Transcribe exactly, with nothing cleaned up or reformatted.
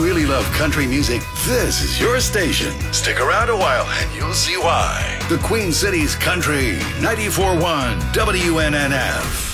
really love country music, this is your station. Stick around a while and you'll see why. The Queen City's Country, ninety-four point one W N N F.